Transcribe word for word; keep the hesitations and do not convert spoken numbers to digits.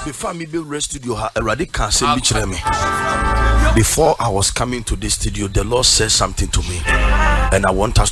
Before me build Red Studio, already can say me. Before I was coming to this studio, the Lord said something to me, and I want us